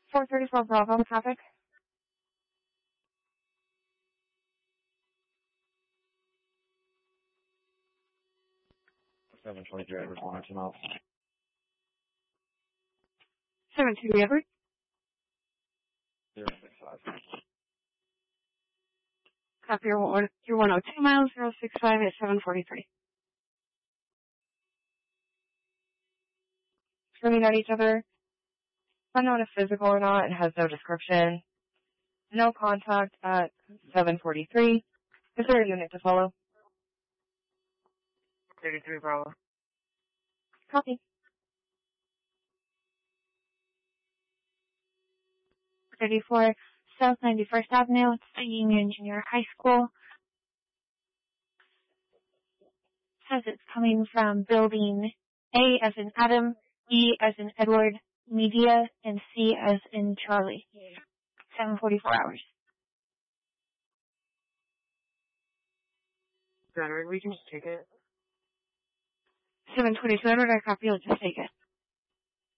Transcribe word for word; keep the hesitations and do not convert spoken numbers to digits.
four thirty-four Bravo, traffic. seven twenty-three Edward, one or two miles. seven two Edward. zero six five. Copy your one, your one oh two miles, zero six five at seven forty-three. Screaming at each other. Unknown if physical or not, it has no description. No contact at seven forty-three. Is there a unit to follow? thirty-three Bravo. Copy. thirty-four South ninety-first Avenue. It's the Union Junior High School. Says it's coming from building A as in Adam, E as in Edward, Media, and C as in Charlie. seven forty-four hours. Edward, we can just take it. seven twenty-two Edward, I copy, you'll just take it.